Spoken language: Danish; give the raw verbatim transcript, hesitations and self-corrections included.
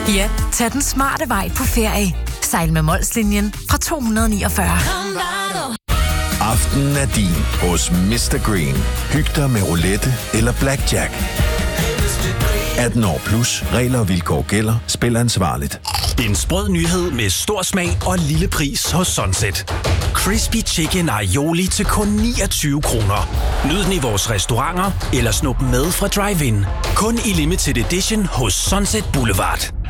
Ja, tag den smarte vej på ferie. Sejl med Molslinjen fra to hundrede niogfyrre. Aftenen er din hos mister Green. Hyg dig med roulette eller blackjack. atten år plus. Regler og vilkår gælder. Spil ansvarligt. En sprød nyhed med stor smag og lille pris hos Sunset. Crispy Chicken Aioli til kun niogtyve kroner. Nyd den i vores restauranter eller snup med fra drive-in. Kun i limited edition hos Sunset Boulevard.